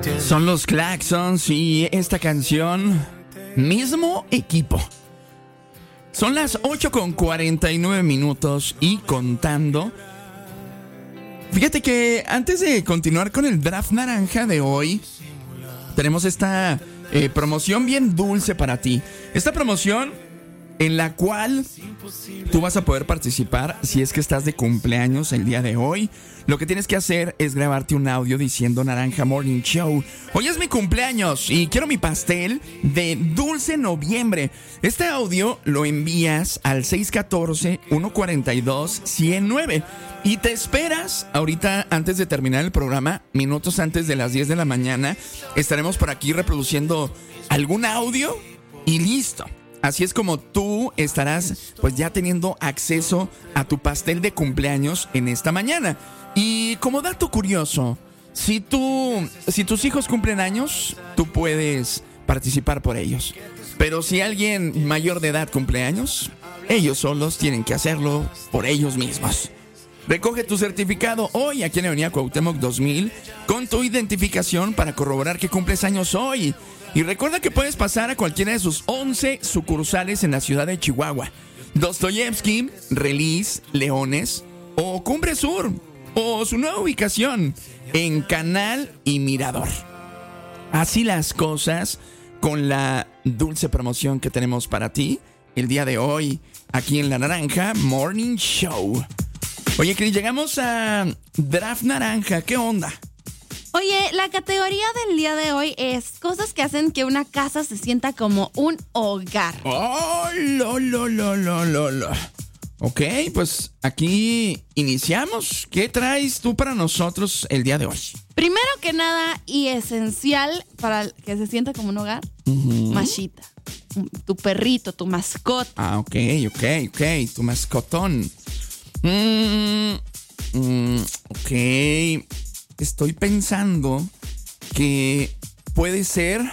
Son los Claxons y esta canción, mismo equipo. Son las 8:49 y contando. Fíjate que antes de continuar con el draft naranja de hoy, tenemos esta promoción bien dulce para ti. Esta promoción en la cual tú vas a poder participar si es que estás de cumpleaños el día de hoy. Lo que tienes que hacer es grabarte un audio diciendo Naranja Morning Show. Hoy es mi cumpleaños y quiero mi pastel de dulce noviembre. Este audio lo envías al 614-142-109 y te esperas ahorita antes de terminar el programa, minutos antes de las 10 de la mañana. Estaremos por aquí reproduciendo algún audio y listo. Así es como tú estarás pues ya teniendo acceso a tu pastel de cumpleaños en esta mañana. Y como dato curioso, si tus hijos cumplen años, tú puedes participar por ellos. Pero si alguien mayor de edad cumple años, ellos solos tienen que hacerlo por ellos mismos. Recoge tu certificado hoy aquí en Avenida Cuauhtémoc 2000 con tu identificación para corroborar que cumples años hoy. Y recuerda que puedes pasar a cualquiera de sus 11 sucursales en la ciudad de Chihuahua, Dostoyevsky, Relis, Leones o Cumbre Sur, o su nueva ubicación en Canal y Mirador. Así las cosas con la dulce promoción que tenemos para ti el día de hoy aquí en La Naranja Morning Show. Oye, Cris, llegamos a Draft Naranja. ¿Qué onda? Oye, la categoría del día de hoy es cosas que hacen que una casa se sienta como un hogar. ¡Oh, lo! Ok, pues aquí iniciamos. ¿Qué traes tú para nosotros el día de hoy? Primero que nada y esencial para que se sienta como un hogar, Mashita. Tu perrito, tu mascota. Ah, ok, tu mascotón. Ok, estoy pensando que puede ser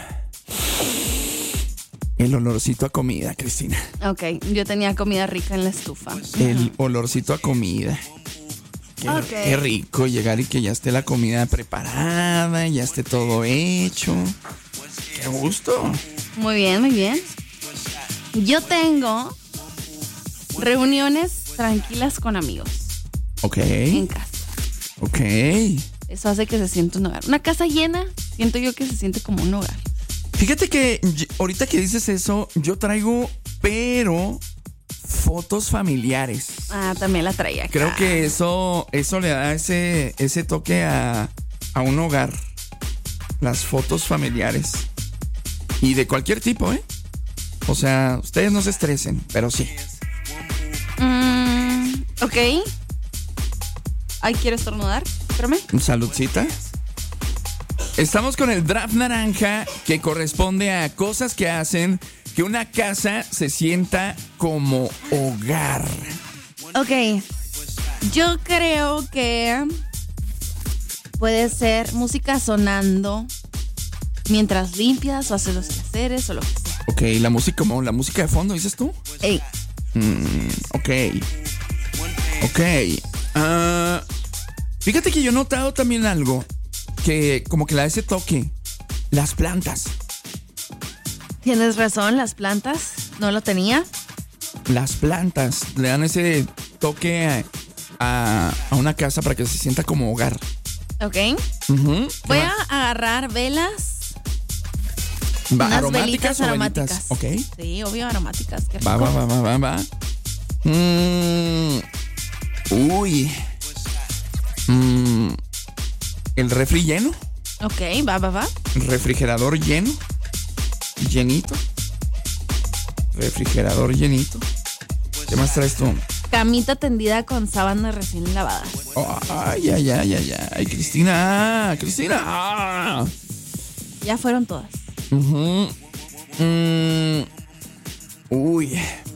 el olorcito a comida, Cristina. Ok, yo tenía comida rica en la estufa. El olorcito a comida. Qué rico llegar y que ya esté la comida preparada, ya esté todo hecho. ¡Qué gusto! Muy bien, muy bien. Yo tengo reuniones tranquilas con amigos. Ok. En casa. Ok. Eso hace que se sienta un hogar. Una casa llena, siento yo que se siente como un hogar. Fíjate que ahorita que dices eso, yo traigo, pero fotos familiares. Ah, también la traía acá. Creo que eso le da ese toque a un hogar. Las fotos familiares. Y de cualquier tipo, ¿eh? O sea, ustedes no se estresen, pero sí. Ok. Ay, ¿quiero estornudar? Espérame. Saludcita. Estamos con el draft naranja que corresponde a cosas que hacen que una casa se sienta como hogar. Ok. Yo creo que puede ser música sonando mientras limpias o haces los quehaceres o lo que sea. Ok, la música como la música de fondo, ¿dices tú? Ey. Ok. Fíjate que yo he notado también algo que como que le da ese toque. Las plantas. Tienes razón, las plantas. No lo tenía. Las plantas le dan ese toque a una casa para que se sienta como hogar. Ok. Voy a agarrar velas. Unas ¿Aromáticas o aromáticas. Ok. Sí, obvio, aromáticas. Qué rico. Va. Uy. El refri lleno. Ok, va. Refrigerador lleno. Llenito. Refrigerador llenito. ¿Qué más traes tú? Camita tendida con sábanas recién lavadas. Ay. Ay, Cristina. Ya fueron todas. Uy.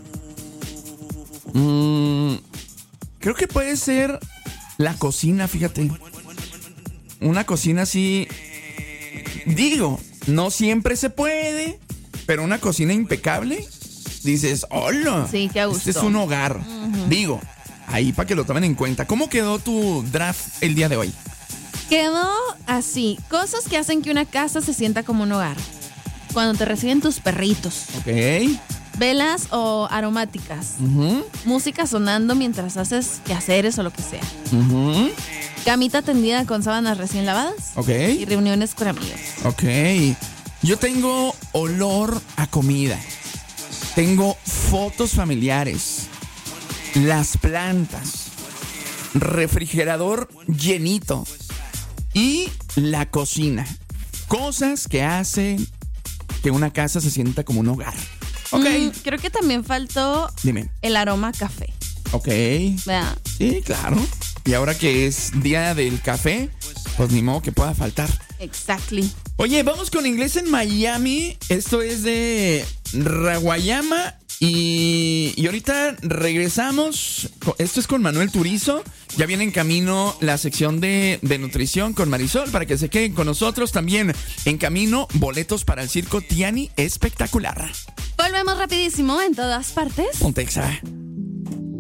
Creo que puede ser la cocina, fíjate. Una cocina así. Digo, no siempre se puede, pero una cocina impecable. Dices, hola. Sí, qué gusto. Este es un hogar. Digo, ahí para que lo tomen en cuenta. ¿Cómo quedó tu draft el día de hoy? Quedó así. Cosas que hacen que una casa se sienta como un hogar. Cuando te reciben tus perritos. Ok. Velas o aromáticas. Música sonando mientras haces quehaceres o lo que sea. Camita tendida con sábanas recién lavadas. Ok. Y reuniones con amigos. Ok. Yo tengo olor a comida. Tengo fotos familiares. Las plantas. Refrigerador llenito. Y la cocina. Cosas que hacen que una casa se sienta como un hogar. Ok. Creo que también faltó Dime. el aroma a café. Ok. ¿Verdad? Sí, claro. Y ahora que es día del café, pues ni modo que pueda faltar. Exactly. Oye, vamos con Inglés en Miami. Esto es de Rawayama. Y ahorita regresamos. Esto es con Manuel Turizo. Ya viene en camino la sección de nutrición con Marisol para que se queden con nosotros. También en camino boletos para el circo Tiani Espectacular. Volvemos rapidísimo en todas partes. Pontexa.